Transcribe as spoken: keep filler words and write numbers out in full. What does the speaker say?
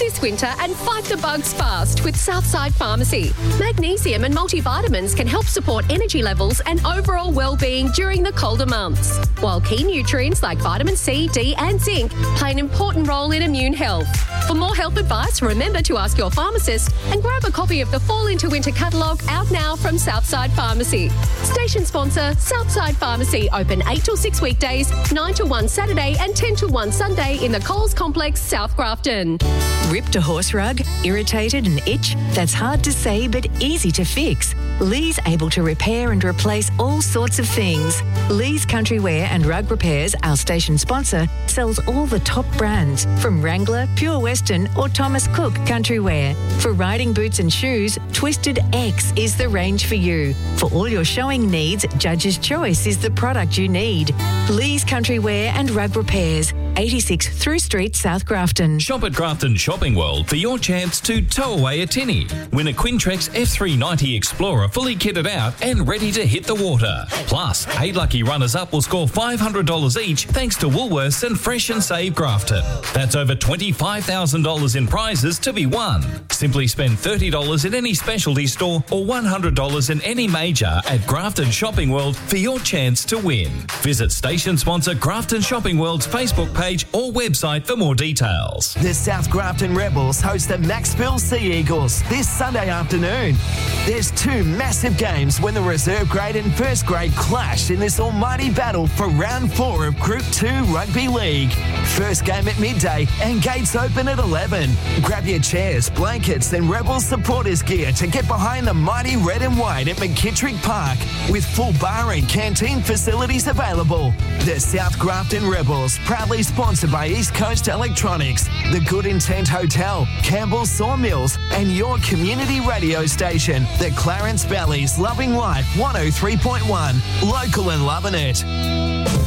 this winter and fight the bugs fast with Southside Pharmacy. Magnesium and multivitamins can help support energy levels and overall well-being during the colder months, while key nutrients like vitamin C, D and zinc play an important role in immune health. For more health advice, remember to ask your pharmacist and grab a copy of the Fall into Winter catalogue out now from Southside Pharmacy. Station sponsor, Southside Pharmacy, open eight till six weekdays, nine to one Saturday and ten to one Sunday in the Coles Complex, South Grafton. Ripped a horse rug? Irritated and itch? That's hard to say but easy to fix. Lee's able to repair and replace all sorts of things. Lee's Country Wear and Rug Repairs, our station sponsor, sells all the top brands from Wrangler, Pure Western or Thomas Cook Country Wear. For riding boots and shoes, Twisted X is the range for you. For all your showing needs, Judge's Choice is the product you need. Lee's Country Wear and Rug Repairs, eighty-six Through Street, South Grafton. Shop at Grafton Shopping World for your chance to tow away a tinny. Win a Quintrex F three ninety Explorer fully kitted out and ready to hit the water. Plus, eight lucky runners-up will score five hundred dollars each thanks to Woolworths and Fresh and Save Grafton. That's over twenty-five thousand dollars in prizes to be won. Simply spend thirty dollars in any specialty store or one hundred dollars in any major at Grafton Shopping World for your chance to win. Visit station sponsor Grafton Shopping World's Facebook page or website for more details. The South Grafton Rebels host the Maxville Sea Eagles this Sunday afternoon. There's two massive games when the reserve grade and first grade clash in this almighty battle for round four of Group two Rugby League. First game at midday and gates open at eleven. Grab your chairs, blankets and Rebels supporters gear to get behind the mighty red and white at McKittrick Park with full bar and canteen facilities available. The South Grafton Rebels, proudly sponsored by East Coast Electronics, the Good Intent Hotel, Campbell's Sawmills and your community radio station, the Clarence Valley's Loving Life one oh three point one. Local and loving it.